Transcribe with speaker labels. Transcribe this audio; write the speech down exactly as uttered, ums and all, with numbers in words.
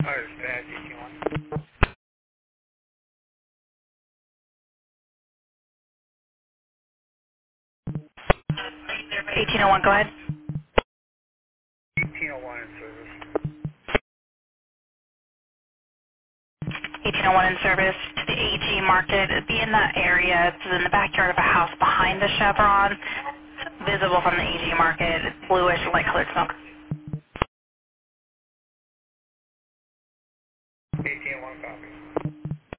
Speaker 1: Oh, it's bad, eighteen oh one.
Speaker 2: eighteen oh one, go ahead.
Speaker 1: eighteen oh one in service.
Speaker 2: eighteen oh one in service to the A G market. It'd be in that area. It's in the backyard of a house behind the Chevron. Visible from the A G market. It's bluish, light colored smoke.